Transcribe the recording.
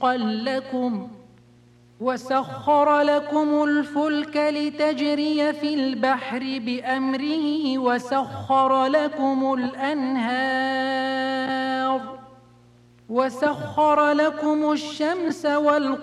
رزقا لكم وسخر لكم الفلك لتجري في البحر بأمره وسخر لكم الأنهار وسخر لكم الشمس والقمر